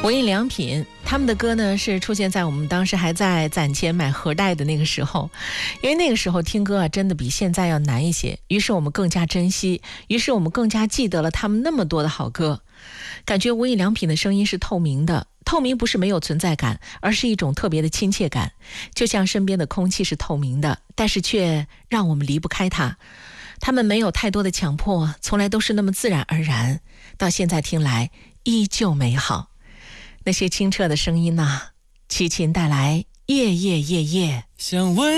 无印良品他们的歌呢是出现在我们当时还在攒钱买盒带的那个时候，因为那个时候听歌啊真的比现在要难一些，于是我们更加珍惜，于是我们更加记得了他们那么多的好歌。感觉无印良品的声音是透明的，透明不是没有存在感，而是一种特别的亲切感，就像身边的空气是透明的，但是却让我们离不开它。他们没有太多的强迫，从来都是那么自然而然，到现在听来依旧美好。那些清澈的声音啊，齐秦带来夜夜夜夜。 想问